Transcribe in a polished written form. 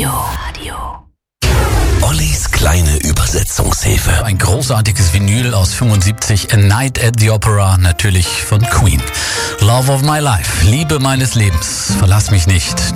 Ollis kleine Übersetzungshilfe. Ein großartiges Vinyl aus 75, A Night at the Opera, natürlich von Queen. Love of my life, Liebe meines Lebens, verlass mich nicht,